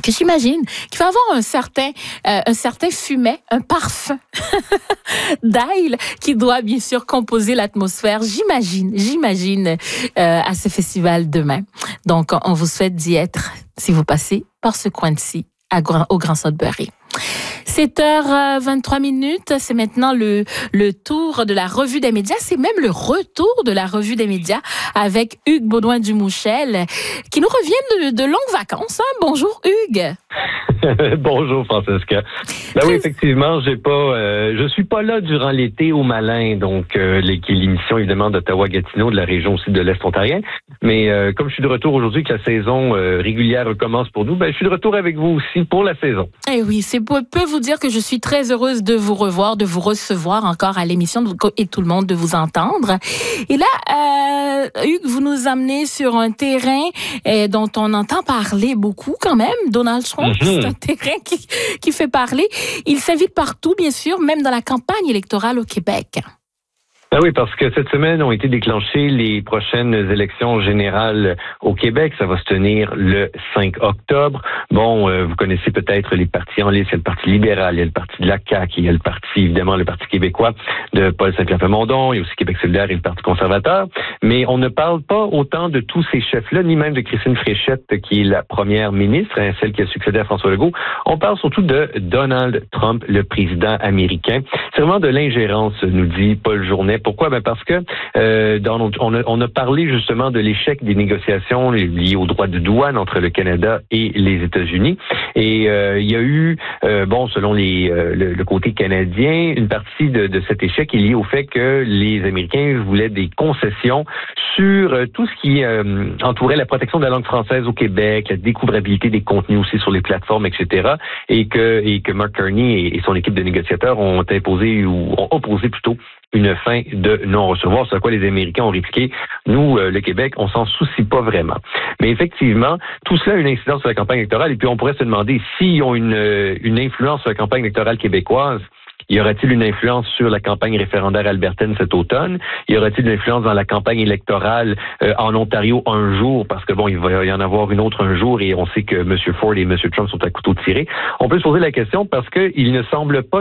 que j'imagine qu'il va avoir un certain fumet, un parfum d'ail qui doit bien sûr composer l'atmosphère. J'imagine à ce festival demain. Donc, on vous souhaite d'y être si vous passez par ce coin-ci au Grand Sudbury. 7h23, c'est maintenant le tour de la revue des médias. C'est même le retour de la revue des médias avec Hugues Baudouin-Dumouchel qui nous revient de longues vacances. Hein? Bonjour Hugues. Bonjour Francesca. Ben oui, effectivement, je suis pas là durant l'été au Malin, donc qui est l'émission évidemment d'Ottawa-Gatineau, de la région aussi de l'Est ontarien. Mais comme je suis de retour aujourd'hui, que la saison régulière recommence pour nous, ben je suis de retour avec vous aussi pour la saison. Eh oui, peut vous dire que je suis très heureuse de vous revoir, de vous recevoir encore à l'émission et tout le monde de vous entendre. Et là, Hugues, vous nous amenez sur un terrain dont on entend parler beaucoup quand même, Donald Trump. C'est un terrain qui fait parler. Il s'invite partout, bien sûr, même dans la campagne électorale au Québec. Ben oui, parce que cette semaine ont été déclenchées les prochaines élections générales au Québec. Ça va se tenir le 5 octobre. Bon, vous connaissez peut-être les partis en lice. Il y a le Parti libéral, il y a le Parti de la CAQ, il y a le Parti, évidemment, le Parti québécois de Paul Saint-Pierre Plamondon, il y a aussi Québec solidaire et le Parti conservateur. Mais on ne parle pas autant de tous ces chefs-là, ni même de Christine Fréchette, qui est la première ministre, celle qui a succédé à François Legault. On parle surtout de Donald Trump, le président américain. C'est vraiment de l'ingérence, nous dit Paul Journet. Pourquoi? Ben parce que on a parlé justement de l'échec des négociations liées aux droits de douane entre le Canada et les États-Unis. Et il y a eu, selon le côté canadien, une partie de cet échec est liée au fait que les Américains voulaient des concessions sur tout ce qui entourait la protection de la langue française au Québec, la découvrabilité des contenus aussi sur les plateformes, etc. Et que Mark Carney et son équipe de négociateurs ont opposé plutôt une fin de non-recevoir, sur quoi les Américains ont répliqué. Nous, le Québec, on s'en soucie pas vraiment. Mais effectivement, tout cela a une incidence sur la campagne électorale et puis on pourrait se demander s'ils ont une influence sur la campagne électorale québécoise. Y aura-t-il une influence sur la campagne référendaire albertaine cet automne? Y aura-t-il une influence dans la campagne électorale en Ontario un jour? Parce que il va y en avoir une autre un jour et on sait que M. Ford et M. Trump sont à couteau tiré. On peut se poser la question parce qu'ils ne semblent pas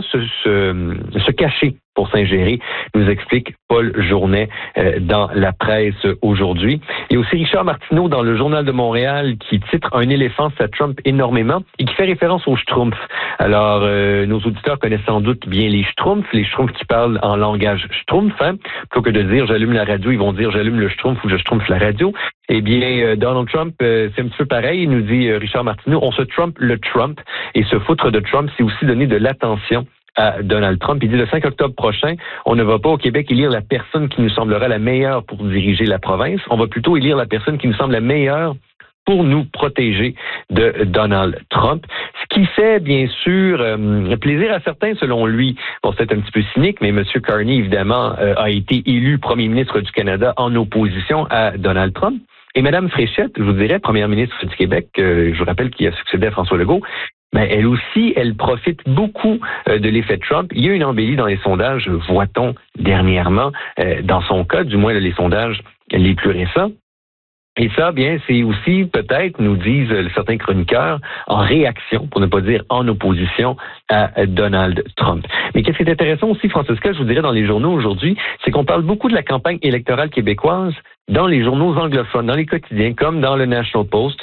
se cacher pour s'ingérer, nous explique Paul Journet dans la presse aujourd'hui. Il y a aussi Richard Martineau dans le Journal de Montréal qui titre « Un éléphant, ça Trump énormément » et qui fait référence aux Schtroumpfs. Alors, nos auditeurs connaissent sans doute bien les Schtroumpfs qui parlent en langage Schtroumpf. Plutôt que de dire « j'allume la radio », ils vont dire « j'allume le Schtroumpf » ou « je Schtroumpf la radio ». Eh bien, Donald Trump, c'est un petit peu pareil, nous dit Richard Martineau. On se Trump le Trump et se foutre de Trump, c'est aussi donner de l'attention à Donald Trump. Il dit le 5 octobre prochain, on ne va pas au Québec élire la personne qui nous semblera la meilleure pour diriger la province. On va plutôt élire la personne qui nous semble la meilleure pour nous protéger de Donald Trump. Ce qui fait, bien sûr, plaisir à certains, selon lui. Bon, c'est un petit peu cynique, mais M. Carney, évidemment, a été élu premier ministre du Canada en opposition à Donald Trump. Et Mme Fréchette, je vous dirais, première ministre du Québec, je vous rappelle qui a succédé à François Legault, mais elle aussi, elle profite beaucoup de l'effet Trump. Il y a une embellie dans les sondages, voit-on dernièrement, dans son cas, du moins les sondages les plus récents. Et ça, bien, c'est aussi peut-être, nous disent certains chroniqueurs, en réaction, pour ne pas dire en opposition à Donald Trump. Mais qu'est-ce qui est intéressant aussi, Francesca, je vous dirais dans les journaux aujourd'hui, c'est qu'on parle beaucoup de la campagne électorale québécoise dans les journaux anglophones, dans les quotidiens, comme dans le National Post,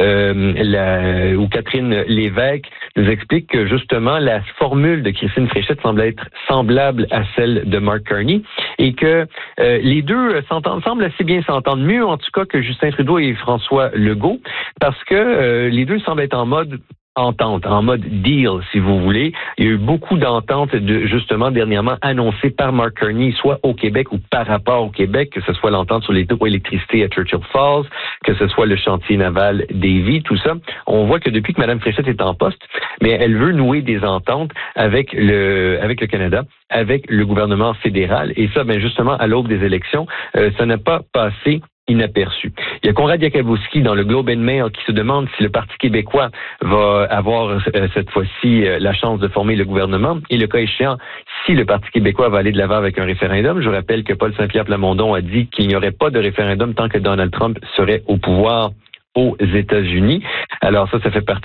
où Catherine Lévesque nous explique que justement la formule de Christine Fréchette semble être semblable à celle de Mark Carney et que les deux semblent assez bien s'entendre, mieux en tout cas que Justin Trudeau et François Legault, parce que les deux semblent être en mode entente, en mode deal, si vous voulez. Il y a eu beaucoup d'ententes, justement, dernièrement annoncées par Mark Carney, soit au Québec ou par rapport au Québec, que ce soit l'entente sur l'hydroélectricité à Churchill Falls, que ce soit le chantier naval Davie, tout ça. On voit que depuis que Mme Fréchette est en poste, mais elle veut nouer des ententes avec le Canada, avec le gouvernement fédéral. Et ça, ben justement, à l'aube des élections, ça n'a pas passé inaperçu. Il y a Conrad Jakubowski dans le Globe and Mail qui se demande si le Parti québécois va avoir cette fois-ci la chance de former le gouvernement et le cas échéant, si le Parti québécois va aller de l'avant avec un référendum. Je rappelle que Paul Saint-Pierre Plamondon a dit qu'il n'y aurait pas de référendum tant que Donald Trump serait au pouvoir aux États-Unis. Alors ça fait partie